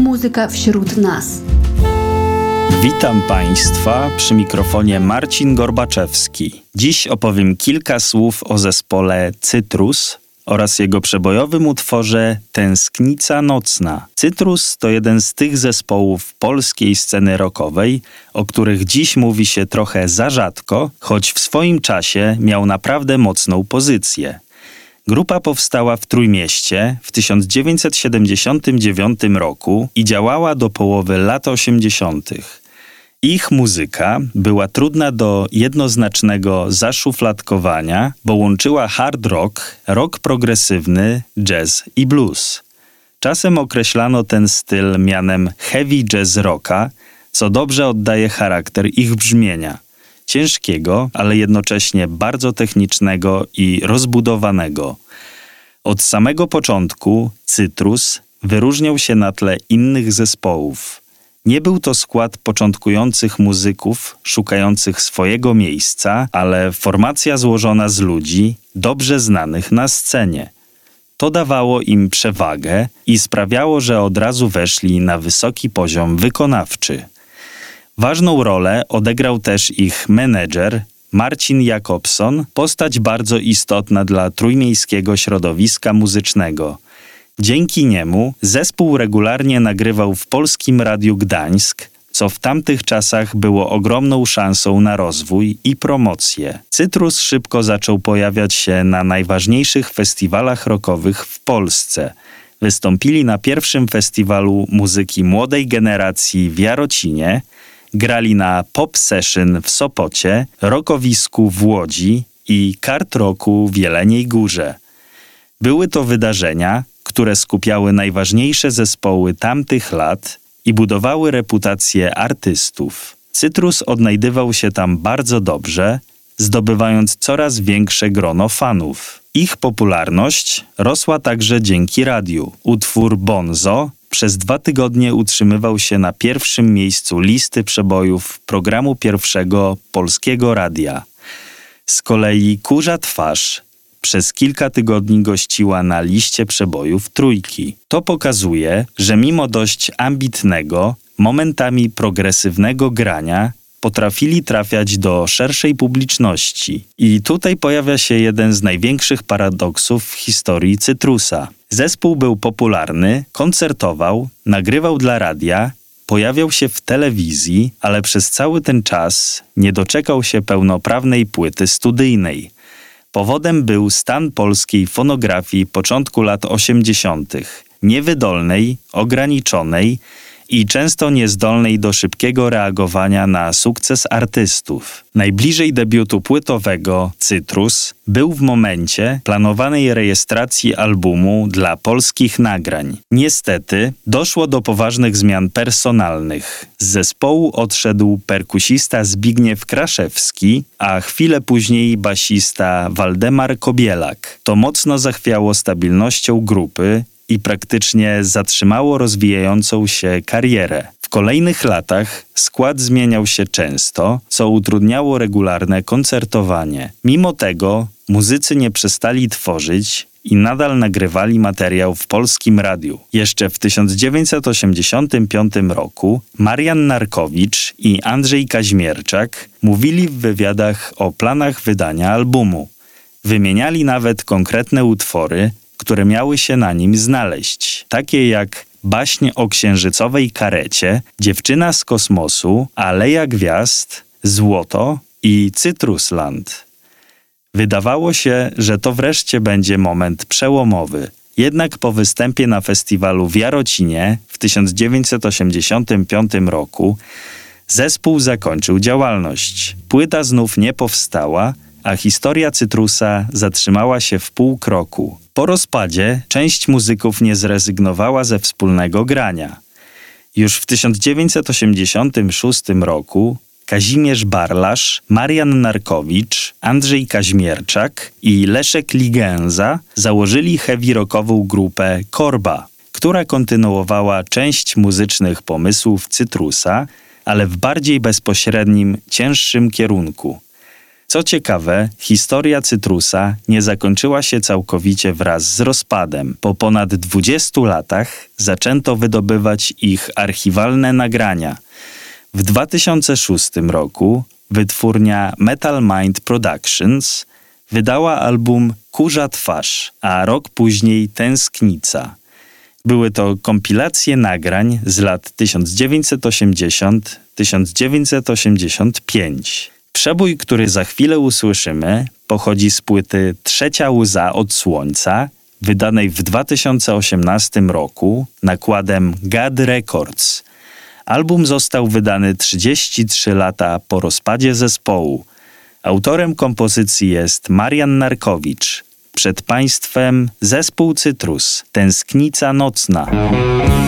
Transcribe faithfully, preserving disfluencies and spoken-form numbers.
Muzyka wśród nas. Witam Państwa, przy mikrofonie Marcin Gorbaczewski. Dziś opowiem kilka słów o zespole Cytrus oraz jego przebojowym utworze Tęsknica nocna. Cytrus to jeden z tych zespołów polskiej sceny rockowej, o których dziś mówi się trochę za rzadko, choć w swoim czasie miał naprawdę mocną pozycję. Grupa powstała w Trójmieście w tysiąc dziewięćset siedemdziesiątym dziewiątym roku i działała do połowy lat osiemdziesiątych. Ich muzyka była trudna do jednoznacznego zaszufladkowania, bo łączyła hard rock, rock progresywny, jazz i blues. Czasem określano ten styl mianem heavy jazz rocka, co dobrze oddaje charakter ich brzmienia. Ciężkiego, ale jednocześnie bardzo technicznego i rozbudowanego. Od samego początku Cytrus wyróżniał się na tle innych zespołów. Nie był to skład początkujących muzyków szukających swojego miejsca, ale formacja złożona z ludzi dobrze znanych na scenie. To dawało im przewagę i sprawiało, że od razu weszli na wysoki poziom wykonawczy. Ważną rolę odegrał też ich menedżer Marcin Jakobson, postać bardzo istotna dla trójmiejskiego środowiska muzycznego. Dzięki niemu zespół regularnie nagrywał w Polskim Radiu Gdańsk, co w tamtych czasach było ogromną szansą na rozwój i promocję. Cytrus szybko zaczął pojawiać się na najważniejszych festiwalach rockowych w Polsce. Wystąpili na pierwszym festiwalu muzyki młodej generacji w Jarocinie, grali na Pop Session w Sopocie, rockowisku w Łodzi i Kart Rocku w Jeleniej Górze. Były to wydarzenia, które skupiały najważniejsze zespoły tamtych lat i budowały reputację artystów. Cytrus odnajdywał się tam bardzo dobrze, zdobywając coraz większe grono fanów. Ich popularność rosła także dzięki radiu. Utwór Bonzo przez dwa tygodnie utrzymywał się na pierwszym miejscu listy przebojów programu pierwszego Polskiego Radia. Z kolei Kurza Twarz przez kilka tygodni gościła na liście przebojów Trójki. To pokazuje, że mimo dość ambitnego, momentami progresywnego grania, potrafili trafiać do szerszej publiczności. I tutaj pojawia się jeden z największych paradoksów w historii Cytrusa. Zespół był popularny, koncertował, nagrywał dla radia, pojawiał się w telewizji, ale przez cały ten czas nie doczekał się pełnoprawnej płyty studyjnej. Powodem był stan polskiej fonografii początku lat osiemdziesiątych. Niewydolnej, ograniczonej i często niezdolnej do szybkiego reagowania na sukces artystów. Najbliżej debiutu płytowego Cytrus był w momencie planowanej rejestracji albumu dla polskich nagrań. Niestety doszło do poważnych zmian personalnych. Z zespołu odszedł perkusista Zbigniew Kraszewski, a chwilę później basista Waldemar Kobielak. To mocno zachwiało stabilnością grupy i praktycznie zatrzymało rozwijającą się karierę. W kolejnych latach skład zmieniał się często, co utrudniało regularne koncertowanie. Mimo tego muzycy nie przestali tworzyć i nadal nagrywali materiał w Polskim Radiu. Jeszcze w tysiąc dziewięćset osiemdziesiątym piątym roku Marian Narkowicz i Andrzej Kaźmierczak mówili w wywiadach o planach wydania albumu. Wymieniali nawet konkretne utwory, które miały się na nim znaleźć, takie jak Baśnie o księżycowej karecie, Dziewczyna z kosmosu, Aleja gwiazd, Złoto i Cytrusland. Wydawało się, że to wreszcie będzie moment przełomowy. Jednak po występie na festiwalu w Jarocinie w tysiąc dziewięćset osiemdziesiątym piątym roku zespół zakończył działalność. Płyta znów nie powstała, a historia Cytrusa zatrzymała się w pół kroku. Po rozpadzie część muzyków nie zrezygnowała ze wspólnego grania. Już w tysiąc dziewięćset osiemdziesiątym szóstym roku Kazimierz Barlasz, Marian Narkowicz, Andrzej Kaźmierczak i Leszek Ligęza założyli heavy rockową grupę Korba, która kontynuowała część muzycznych pomysłów Cytrusa, ale w bardziej bezpośrednim, cięższym kierunku. Co ciekawe, historia Cytrusa nie zakończyła się całkowicie wraz z rozpadem. Po ponad dwudziestu latach zaczęto wydobywać ich archiwalne nagrania. W dwa tysiące szóstym roku wytwórnia Metal Mind Productions wydała album Kurza Twarz, a rok później Tęsknica. Były to kompilacje nagrań z lat tysiąc dziewięćset osiemdziesiąty do tysiąc dziewięćset osiemdziesiątego piątego. Przebój, który za chwilę usłyszymy, pochodzi z płyty Trzecia łza od słońca, wydanej w dwa tysiące osiemnastym roku nakładem God Records. Album został wydany trzydzieści trzy lata po rozpadzie zespołu. Autorem kompozycji jest Marian Narkowicz. Przed Państwem zespół Cytrus, Tęsknica nocna.